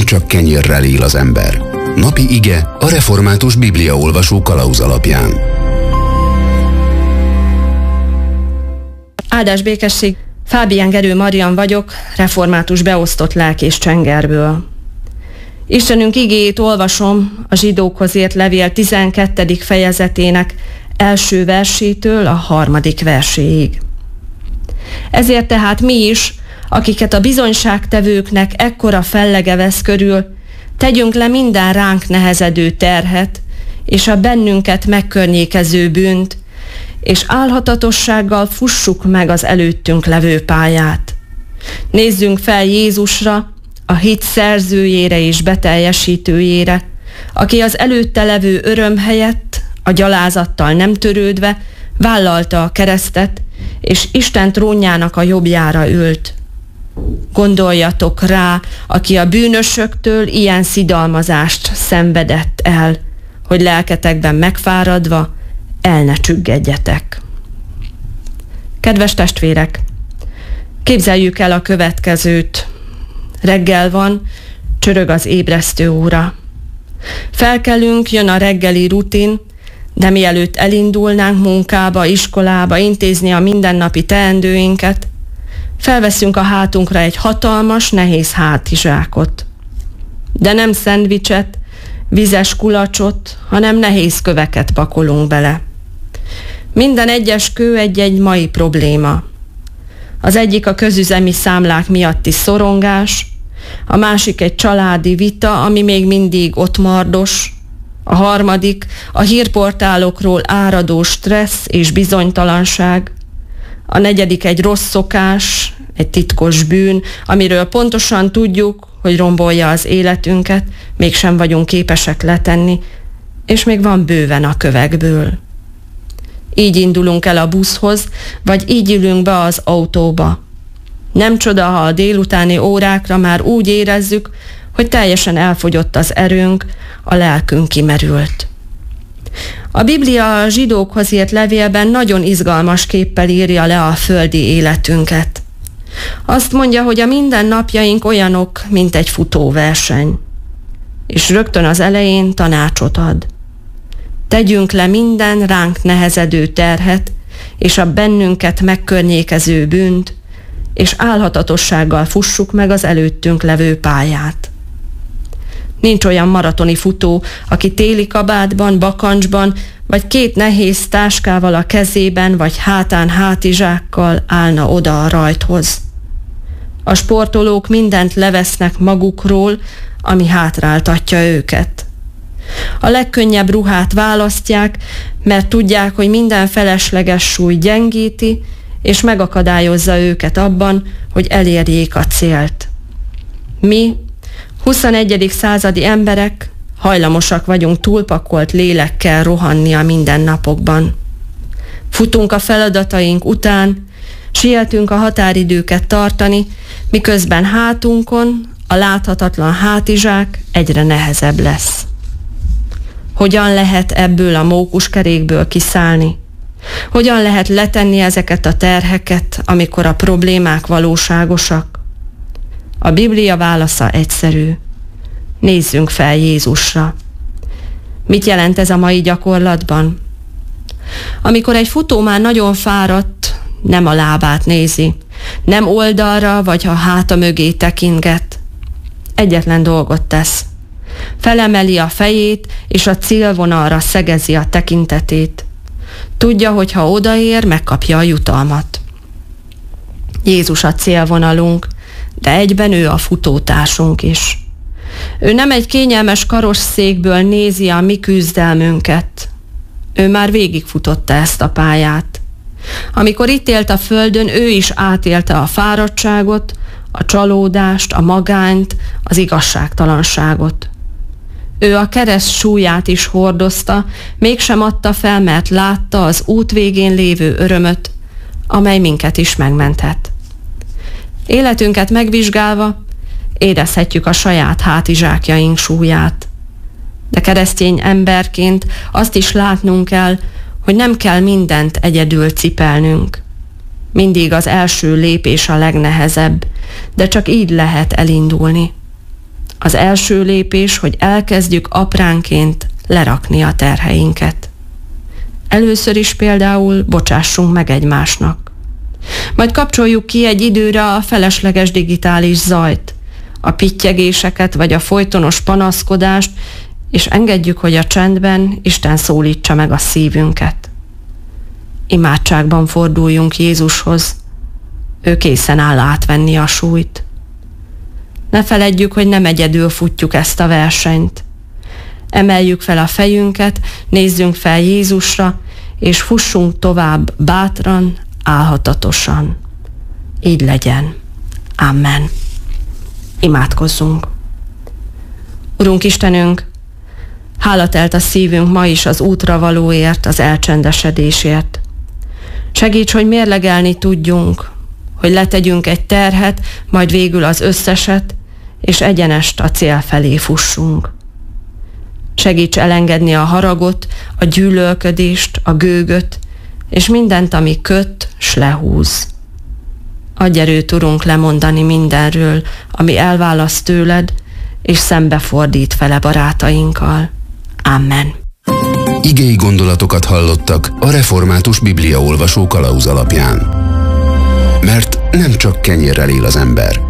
csak kenyérrel él az ember. Napi ige a Református Bibliaolvasó kalauz alapján. Áldás békesség! Fábián Gerő Marian vagyok, református beosztott lelkész Csengerből. Istenünk igéjét olvasom a Zsidókhoz írt levél 12. fejezetének első versétől a 3. verséig. Ezért tehát mi is, akiket a bizonyságtevőknek ekkora fellege vesz körül, tegyünk le minden ránk nehezedő terhet, és a bennünket megkörnyékező bűnt, és álhatatossággal fussuk meg az előttünk levő pályát. Nézzünk fel Jézusra, a hit szerzőjére és beteljesítőjére, aki az előtte levő öröm helyett, a gyalázattal nem törődve vállalta a keresztet, és Isten trónjának a jobbjára ült. Gondoljatok rá, aki a bűnösöktől ilyen szidalmazást szenvedett el, hogy lelketekben megfáradva el ne csüggedjetek. Kedves testvérek, képzeljük el a következőt. Reggel van, csörög az ébresztő óra. Felkelünk, jön a reggeli rutin, de mielőtt elindulnánk munkába, iskolába, intézni a mindennapi teendőinket, felveszünk a hátunkra egy hatalmas, nehéz hátizsákot. De nem szendvicset, vizes kulacsot, hanem nehéz köveket pakolunk bele. Minden egyes kő egy-egy mai probléma. Az egyik a közüzemi számlák miatti szorongás, a másik egy családi vita, ami még mindig ott mardos, a harmadik a hírportálokról áradó stressz és bizonytalanság, a negyedik egy rossz szokás, egy titkos bűn, amiről pontosan tudjuk, hogy rombolja az életünket, mégsem vagyunk képesek letenni, és még van bőven a kövekből. Így indulunk el a buszhoz, vagy így ülünk be az autóba. Nem csoda, ha a délutáni órákra már úgy érezzük, hogy teljesen elfogyott az erőnk, a lelkünk kimerült. A Biblia a Zsidókhoz írt levélben nagyon izgalmas képpel írja le a földi életünket. Azt mondja, hogy a mindennapjaink olyanok, mint egy futóverseny. És rögtön az elején tanácsot ad. Tegyünk le minden ránk nehezedő terhet, és a bennünket megkörnyékező bűnt, és álhatatossággal fussuk meg az előttünk levő pályát. Nincs olyan maratoni futó, aki téli kabátban, bakancsban, vagy 2 nehéz táskával a kezében, vagy hátán hátizsákkal állna oda a rajthoz. A sportolók mindent levesznek magukról, ami hátráltatja őket. A legkönnyebb ruhát választják, mert tudják, hogy minden felesleges súly gyengíti, és megakadályozza őket abban, hogy elérjék a célt. Mi, 21. századi emberek, hajlamosak vagyunk túlpakolt lélekkel rohanni a mindennapokban. Futunk a feladataink után, sietünk a határidőket tartani, miközben hátunkon a láthatatlan hátizsák egyre nehezebb lesz. Hogyan lehet ebből a mókuskerékből kiszállni? Hogyan lehet letenni ezeket a terheket, amikor a problémák valóságosak? A Biblia válasza egyszerű. Nézzünk fel Jézusra. Mit jelent ez a mai gyakorlatban? Amikor egy futó már nagyon fáradt, nem a lábát nézi, nem oldalra vagy a háta mögé tekintget. Egyetlen dolgot tesz. Felemeli a fejét, és a célvonalra szegezi a tekintetét. Tudja, hogy ha odaér, megkapja a jutalmat. Jézus a célvonalunk, de egyben ő a futótársunk is. Ő nem egy kényelmes karosszékből nézi a mi küzdelmünket. Ő már végigfutotta ezt a pályát. Amikor itt élt a földön, ő is átélte a fáradtságot, a csalódást, a magányt, az igazságtalanságot. Ő a kereszt súlyát is hordozta, mégsem adta fel, mert látta az út végén lévő örömöt, amely minket is megmenthet. Életünket megvizsgálva érezhetjük a saját hátizsákjaink súlyát. De keresztény emberként azt is látnunk kell, hogy nem kell mindent egyedül cipelnünk. Mindig az első lépés a legnehezebb, de csak így lehet elindulni. Az első lépés, hogy elkezdjük apránként lerakni a terheinket. Először is például bocsássunk meg egymásnak. Majd kapcsoljuk ki egy időre a felesleges digitális zajt, a pittyegéseket vagy a folytonos panaszkodást, és engedjük, hogy a csendben Isten szólítsa meg a szívünket. Imádságban forduljunk Jézushoz, ő készen áll átvenni a súlyt. Ne feledjük, hogy nem egyedül futjuk ezt a versenyt. Emeljük fel a fejünket, nézzünk fel Jézusra, és fussunk tovább bátran, álhatatosan. Így legyen. Amen. Imádkozzunk. Urunk Istenünk, hála telt a szívünk ma is az útra valóért, az elcsendesedésért. Segíts, hogy mérlegelni tudjunk, hogy letegyünk egy terhet, majd végül az összeset, és egyenest a cél felé fussunk. Segíts elengedni a haragot, a gyűlölködést, a gőgöt, és mindent, ami köt, s lehúz. Adj erőt, Urunk, lemondani mindenről, ami elválaszt tőled, és szembefordít vele barátainkkal. Amen. Igei gondolatokat hallottak a Református Bibliaolvasó kalauz alapján. Mert nem csak kenyérrel él az ember,